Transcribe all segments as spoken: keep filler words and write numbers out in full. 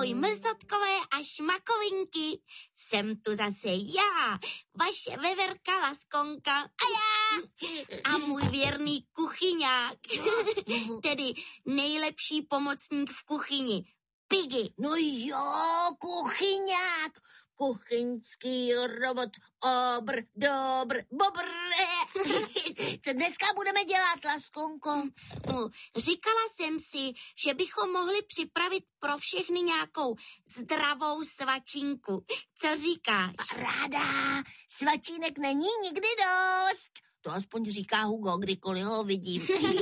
Ahoj mrzotkové a šmakovinky, jsem tu zase já, vaše veverka Laskonka a já a můj věrný kuchyňák, tedy nejlepší pomocník v kuchyni, Piggy. No jo, kuchyňák, kuchyňský robot, obr, dobr, bobr. Co dneska budeme dělat, Laskonko? No, říkala jsem si, že bychom mohli připravit pro všechny nějakou zdravou svačinku. Co říkáš? Ráda, svačínek není nikdy dost. To aspoň říká Hugo, kdykoliv ho vidím.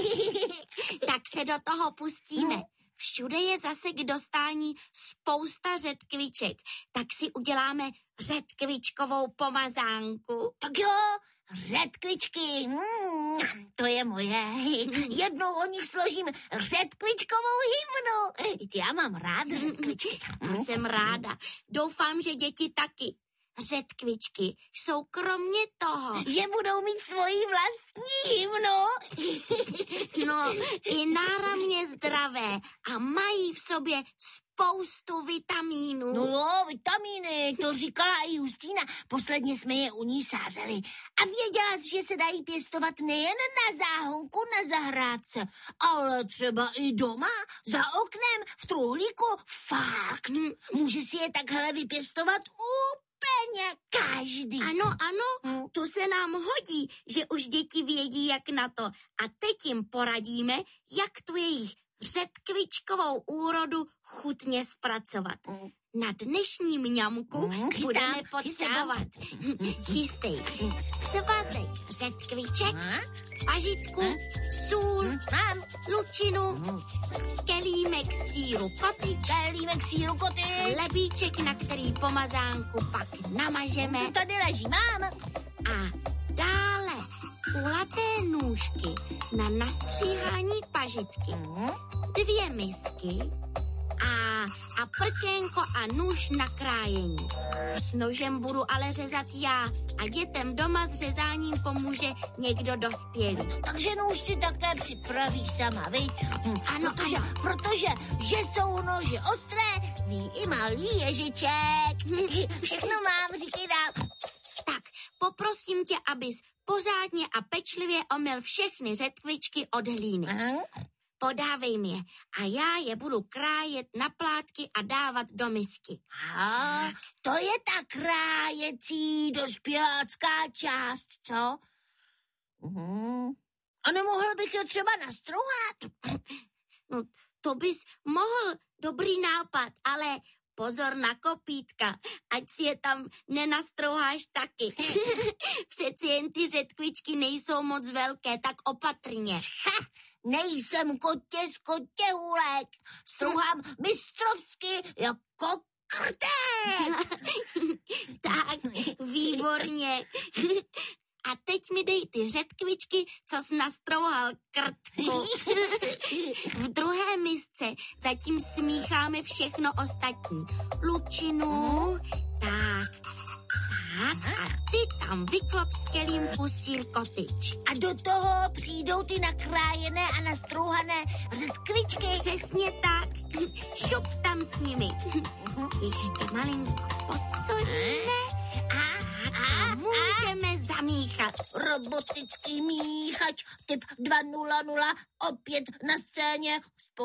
Tak se do toho pustíme. Všude je zase k dostání spousta řetkviček, tak si uděláme řetkvičkovou pomazánku. Tak jo, řetkvičky, mm, to je moje. Jednou o nich složím řetkvičkovou hymnu. Já mám rád řetkvičky. To jsem ráda. Doufám, že děti taky. Řetkvičky jsou kromě toho, že budou mít svoji vlastní hymnu. No, i náramně zdravé a mají v sobě spoustu vitamínů. No jo, vitamíny, to říkala i Justína. Posledně jsme je u ní sázeli. A věděla jsi, že se dají pěstovat nejen na záhonku, na zahrádce, ale třeba i doma, za oknem, v truhlíku. Fakt, může si je takhle vypěstovat úplně každý. Ano, ano, to se nám hodí, že už děti vědí, jak na to. A teď jim poradíme, jak tu jejich řetkvičkovou úrodu chutně zpracovat. Na dnešní mňamku mm, budeme chystám, potřebovat chystej svazek řetkviček, pažitku, sůl, mám lučinu, kelímek síru kotyč, kelímek síru kotyč, chlebíček, na který pomazánku pak namažeme. To tady leží, mám. A dále kulaté nůžky na nastříhání pažitky, dvě misky a, a prkénko a nůž na krájení. S nožem budu ale řezat já a dětem doma s řezáním pomůže někdo dospělý. Takže nůž si také připravíš sama, viď? Ano, protože, ano. Protože, že jsou nože ostré, ví i malý ježiček. Všechno mám, říkej dál. Tak, poprosím tě, abys pořádně a pečlivě omyl všechny řetkvičky od hlíny. Aha. Podávej mi je a já je budu krájet na plátky a dávat do misky. A to je ta krájecí dospělácká část, co? Uhum. A nemohl bych je třeba nastrouhat? No, to bys mohl, dobrý nápad, ale pozor na kopítka, ať si je tam nenastrouháš taky. Přeci jen ty řetkvičky nejsou moc velké, tak opatrně. Ha, nejsem kotě z kotěhůlek. Strouhám mistrovsky jako krtek. Tak, výborně. A teď mi dej ty řetkvičky, co jsi nastrouhal, krtku. V druhé misce zatím smícháme všechno ostatní. Lučinu, tak, tak a ty tam vyklop z kelímku sír kotyč. A do toho přijdou ty nakrájené a nastrouhané řetkvičky. Přesně tak. Šup tam s nimi. Ještě malinko posolíme. A, a můžeme zamíchat. Robotický míchač typ dva nula nula opět na scéně.